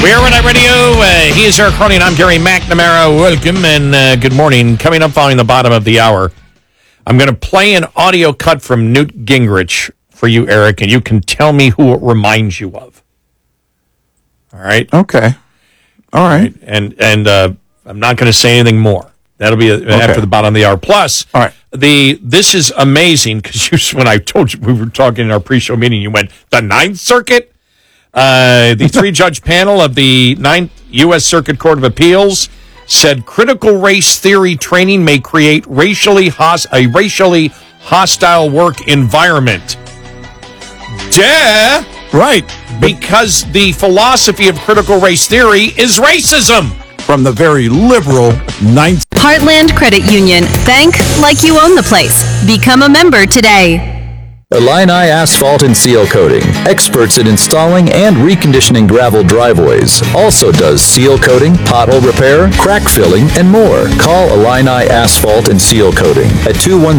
We are Red Eye Radio. He is Eric Cronin. I'm Gary McNamara. Welcome and good morning. Coming up following the bottom of the hour, I'm going to play an audio cut from Newt Gingrich for you, Eric, and you can tell me who it reminds you of. All right? Okay. All right. And I'm not going to say anything more. That'll be after the bottom of the hour. Plus, all right. This is amazing because when I told you we were talking in our pre-show meeting, you went, the Ninth Circuit? The three-judge panel of the Ninth U.S. Circuit Court of Appeals said critical race theory training may create a racially hostile work environment. Duh! Right. Because the philosophy of critical race theory is racism. From the very liberal Ninth. Heartland Credit Union. Bank like you own the place. Become a member today. Illini Asphalt and Seal Coating, experts in installing and reconditioning gravel driveways. Also does seal coating, pothole repair, crack filling, and more. Call Illini Asphalt and Seal Coating at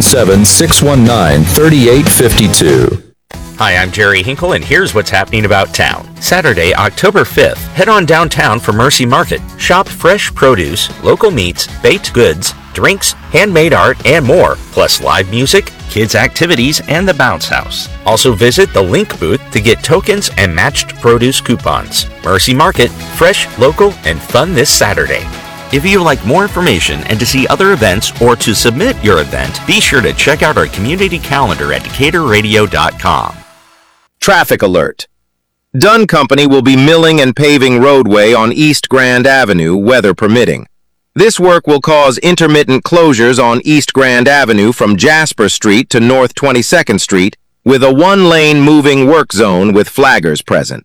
217-619-3852. Hi, I'm Jerry Hinkle, and here's what's happening about town. Saturday, October 5th, head on downtown for Mercy Market. Shop fresh produce, local meats, baked goods, drinks, handmade art, and more, plus live music, kids' activities, and the Bounce House. Also visit the Link booth to get tokens and matched produce coupons. Mercy Market, fresh, local, and fun this Saturday. If you would like more information and to see other events or to submit your event, be sure to check out our community calendar at DecaturRadio.com. Traffic alert. Dunn Company will be milling and paving roadway on East Grand Avenue, weather permitting. This work will cause intermittent closures on East Grand Avenue from Jasper Street to North 22nd Street, with a one-lane moving work zone with flaggers present.